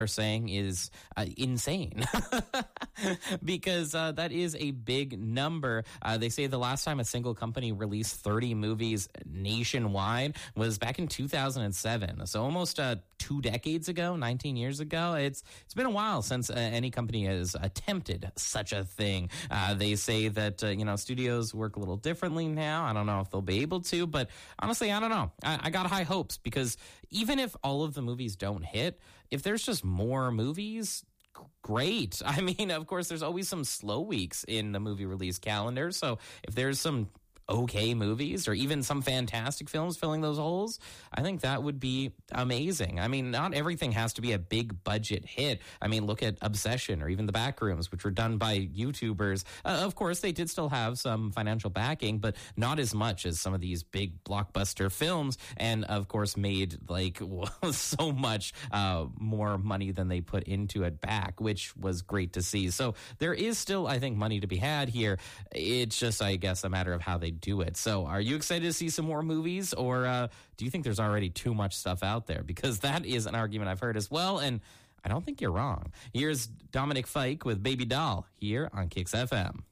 are saying is insane because that is a big number. They say the last time a single company released 30 movies nationwide was back in 2007. So almost 2 decades ago, 19 years ago. It's been a while since any company has attempted such a thing. They say that, studios work a little differently now. I don't know if they'll be able to, but honestly, I don't know. I got high hopes because even if all of the movies don't hit, if there's just more movies, great. I mean, of course, there's always some slow weeks in the movie release calendar. So if there's some okay movies or even some fantastic films filling those holes, I think that would be amazing. I mean, not everything has to be a big budget hit. I mean, look at Obsession or even The Backrooms, which were done by YouTubers. Of course, they did still have some financial backing, but not as much as some of these big blockbuster films, and of course made so much more money than they put into it back, which was great to see. So there is still, I think, money to be had here. It's just, I guess, a matter of how they do it. So are you excited to see some more movies, or do you think there's already too much stuff out there? Because that is an argument I've heard as well, and I don't think you're wrong. Here's Dominic Fike with Baby Doll here on Kicks FM.